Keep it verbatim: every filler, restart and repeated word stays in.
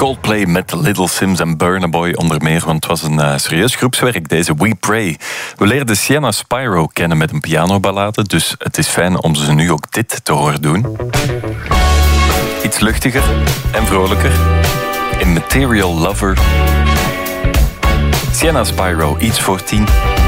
Coldplay met Little Sims en Burna Boy onder meer, want het was een uh, serieus groepswerk, deze We Pray. We leerden Sienna Spyro kennen met een pianoballade, dus het is fijn om ze nu ook dit te horen doen. Iets luchtiger en vrolijker. In Material Lover. Sienna Spyro, iets voor tien.